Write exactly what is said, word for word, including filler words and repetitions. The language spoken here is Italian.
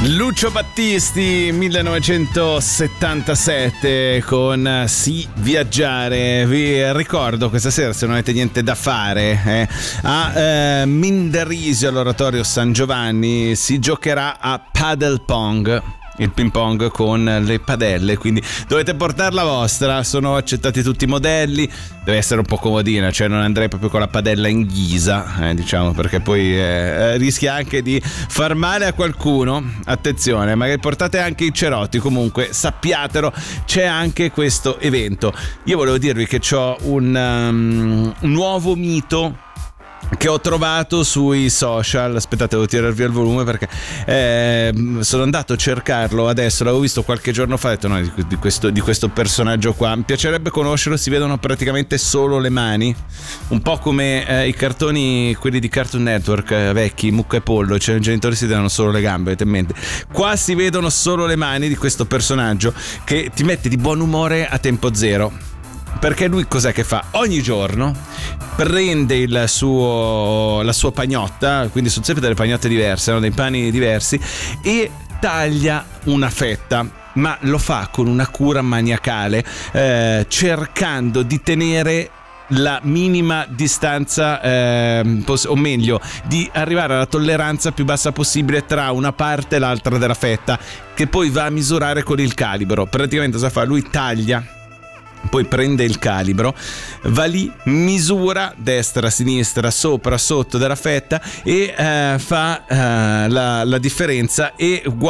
Lucio Battisti, millenovecentosettantasette, con Sì viaggiare. Vi ricordo questa sera, se non avete niente da fare, eh, a eh, Mindarisio all'Oratorio San Giovanni si giocherà a paddle pong, il ping pong con le padelle, quindi dovete portare la vostra. Sono accettati tutti i modelli, deve essere un po' comodina, cioè non andrei proprio con la padella in ghisa, eh, diciamo, perché poi eh, rischia anche di far male a qualcuno. Attenzione, magari portate anche i cerotti. Comunque sappiatelo, c'è anche questo evento. Io volevo dirvi che c'ho un, um, un nuovo mito che ho trovato sui social. Aspettate, devo tirarvi al volume perché eh, sono andato a cercarlo adesso, l'avevo visto qualche giorno fa, ho detto no, di, di, questo, di questo personaggio qua mi piacerebbe conoscerlo. Si vedono praticamente solo le mani, un po' come eh, i cartoni, quelli di Cartoon Network eh, vecchi, Mucca e Pollo, cioè i genitori si danno solo le gambe, avete in mente? Qua si vedono solo le mani di questo personaggio che ti mette di buon umore a tempo zero. Perché lui cos'è che fa? Ogni giorno prende il suo, la sua pagnotta, quindi sono sempre delle pagnotte diverse, no? Dei pani diversi, e taglia una fetta, ma lo fa con una cura maniacale, eh, cercando di tenere la minima distanza, eh, poss- o meglio di arrivare alla tolleranza più bassa possibile tra una parte e l'altra della fetta, che poi va a misurare con il calibro. Praticamente cosa fa? Lui taglia, poi prende il calibro, va lì, misura destra, sinistra, sopra, sotto della fetta e eh, fa eh, la, la differenza e